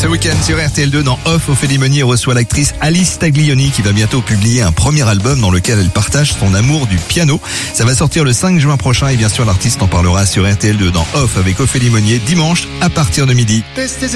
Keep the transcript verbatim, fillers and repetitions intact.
Ce week-end sur R T L deux dans Off, Ophélie Meunier reçoit l'actrice Alice Taglioni qui va bientôt publier un premier album dans lequel elle partage son amour du piano. Ça va sortir le cinq juin prochain et bien sûr l'artiste en parlera sur R T L deux dans Off avec Ophélie Meunier dimanche à partir de midi.